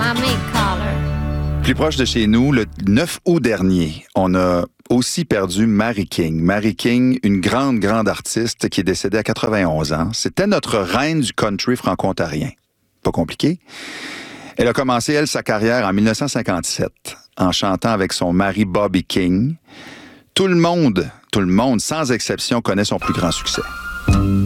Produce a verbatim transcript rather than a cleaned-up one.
Mommy Caller. Plus proche de chez nous, le neuf août dernier, on a aussi perdu Mary King. Mary King, une grande, grande artiste qui est décédée à quatre-vingt-onze ans. C'était notre reine du country franco-ontarien. Pas compliqué. Elle a commencé, elle, sa carrière en dix-neuf cent cinquante-sept, en chantant avec son mari Bobby King. Tout le monde, tout le monde, sans exception, connaît son plus grand succès.